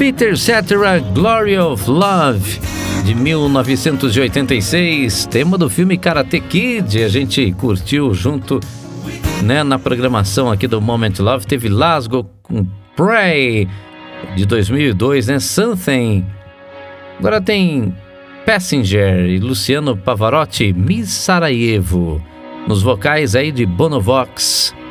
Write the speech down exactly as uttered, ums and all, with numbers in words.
Peter Cetera, Glory of Love, de mil novecentos e oitenta e seis, tema do filme Karate Kid. A gente curtiu junto, né, na programação aqui do Moment Love. Teve Lasgo com Pray, de dois mil e dois, né? Something. Agora tem Passenger e Luciano Pavarotti, Miss Sarajevo, nos vocais aí de Bonovox.